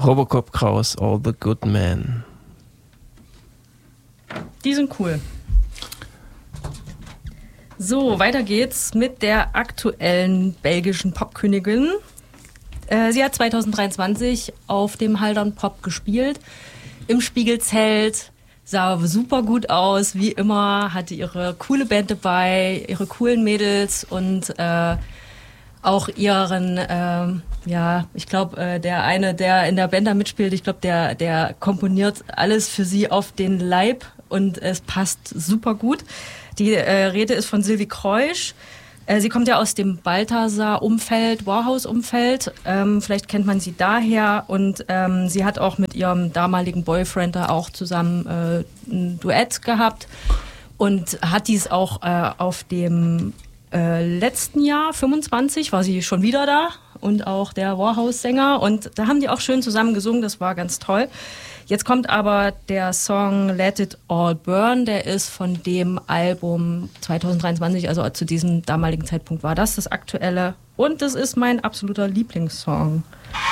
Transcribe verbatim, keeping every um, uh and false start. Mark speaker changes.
Speaker 1: Robocop Kraus, All the Good Men.
Speaker 2: Die sind cool. So, weiter geht's mit der aktuellen belgischen Popkönigin. Äh, sie hat zwanzig dreiundzwanzig auf dem Haldern Pop gespielt, im Spiegelzelt, sah super gut aus, wie immer, hatte ihre coole Band dabei, ihre coolen Mädels und äh, auch ihren, äh, ja, ich glaube, äh, der eine, der in der Band da mitspielt, ich glaube, der, der komponiert alles für sie auf den Leib und es passt super gut. Die äh, Rede ist von Sylvie Kreusch. Äh, sie kommt ja aus dem Balthasar-Umfeld, Warhouse-Umfeld. Ähm, vielleicht kennt man sie daher. Und ähm, sie hat auch mit ihrem damaligen Boyfriend da auch zusammen äh, ein Duett gehabt. Und hat dies auch äh, auf dem äh, letzten Jahr, fünfundzwanzig, war sie schon wieder da. Und auch der Warhouse-Sänger. Und da haben die auch schön zusammen gesungen. Das war ganz toll. Jetzt kommt aber der Song Let It All Burn, der ist von dem Album zwanzig dreiundzwanzig, also zu diesem damaligen Zeitpunkt war das das aktuelle und das ist mein absoluter Lieblingssong.